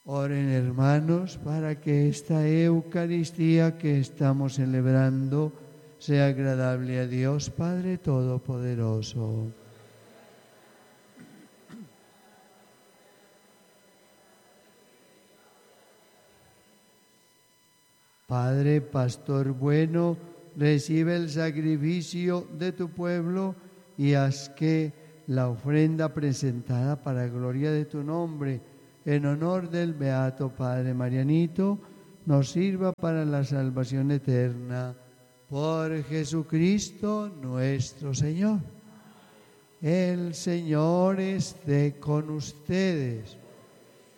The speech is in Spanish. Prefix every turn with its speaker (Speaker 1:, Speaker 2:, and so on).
Speaker 1: Oren, hermanos, para que esta Eucaristía que estamos celebrando sea agradable a Dios Padre Todopoderoso. Padre, pastor bueno, recibe el sacrificio de tu pueblo y haz que la ofrenda presentada para gloria de tu nombre, en honor del Beato Padre Marianito, nos sirva para la salvación eterna. Por Jesucristo nuestro Señor. El Señor esté con ustedes.